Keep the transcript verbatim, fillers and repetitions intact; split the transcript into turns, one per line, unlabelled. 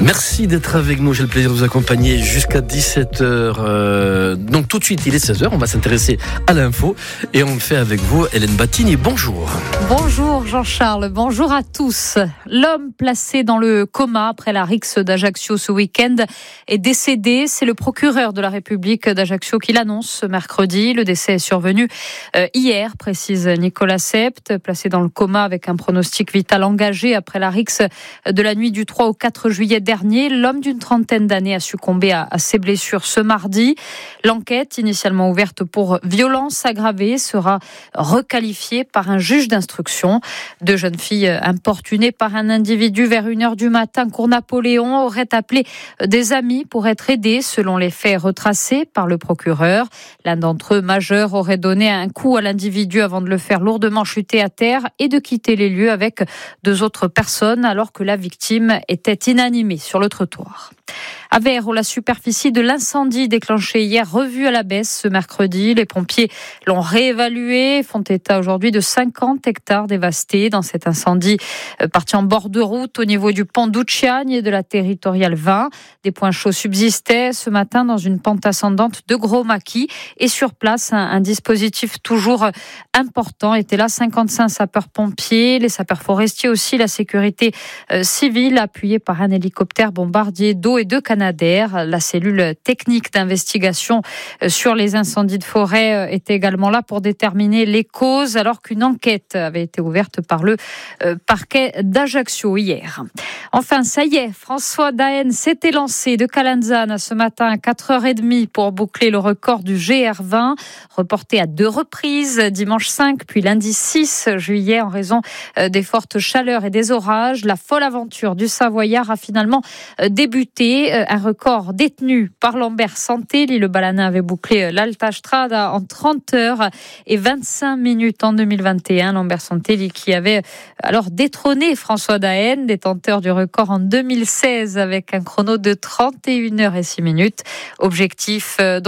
Merci d'être avec nous. J'ai le plaisir de vous accompagner jusqu'à dix-sept heures. Euh, donc tout de suite, il est seize heures. On va s'intéresser à l'info et on le fait avec vous, Hélène Battini. Bonjour.
Bonjour Jean-Charles, bonjour à tous. L'homme placé dans le coma après la rixe d'Ajaccio ce week-end est décédé. C'est le procureur de la République d'Ajaccio qui l'annonce ce mercredi. Le décès est survenu euh, hier, précise Nicolas Sept, placé dans le coma avec un pronostic vital engagé après la rixe de la nuit du trois au quatre juillet dernier. L'homme d'une trentaine d'années a succombé à, à ses blessures ce mardi. L'enquête, initialement ouverte pour violence aggravée, sera requalifiée par un juge d'instruction. Deux jeunes filles importunées par un individu vers une heure du matin, cours Napoléon, auraient appelé des amis pour être aidés, selon les faits retracés par le procureur. L'un d'entre eux, majeur, aurait donné un coup à l'individu avant de le faire lourdement chuter à terre et de quitter les lieux avec deux autres personnes, alors que la victime était inanimée sur le trottoir. À Vayres, où la superficie de l'incendie déclenché hier revue à la baisse ce mercredi. Les pompiers l'ont réévalué, font état aujourd'hui de cinquante hectares dévastés dans cet incendie parti en bord de route au niveau du pont d'Ouchiagne et de la territoriale vingt. Des points chauds subsistaient ce matin dans une pente ascendante de Gros Maquis et sur place un, un dispositif toujours important était là, cinquante-cinq sapeurs-pompiers, les sapeurs forestiers aussi, la sécurité euh, civile appuyée par un hélicoptère bombardier d'eau et de Canadair. La cellule technique d'investigation sur les incendies de forêt était également là pour déterminer les causes, alors qu'une enquête avait été ouverte par le parquet d'Ajaccio hier. Enfin, ça y est, François Daen s'était lancé de Calanzane ce matin à quatre heures trente pour boucler le record du G R vingt, reporté à deux reprises, dimanche cinq puis lundi six juillet en raison des fortes chaleurs et des orages. La folle aventure du Savoyard a finalement débuté. Un record détenu par Lambert Santelli. Le Balanin avait bouclé l'Alta Strada en trente heures et vingt-cinq minutes en deux mille vingt et un. Lambert Santelli qui avait alors détrôné François Daen, détenteur du record en deux mille seize avec un chrono de trente et une heures et six minutes. Objectif